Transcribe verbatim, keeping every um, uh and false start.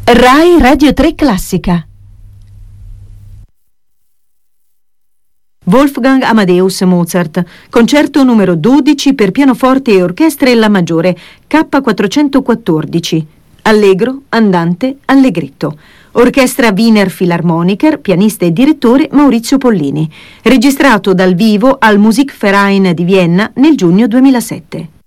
Rai Radio tre Classica. Wolfgang Amadeus Mozart, concerto numero dodici per pianoforte e orchestra in La maggiore, K quattrocentoquattordici, allegro, andante, allegretto. Orchestra Wiener Philharmoniker, pianista e direttore Maurizio Pollini, registrato dal vivo al Musikverein di Vienna nel giugno duemilasette.